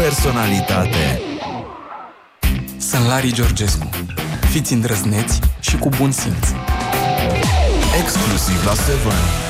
personalitate. Sunt Lari Georgescu. Fiți îndrăzneți și cu bun simț. Exclusiv la 7.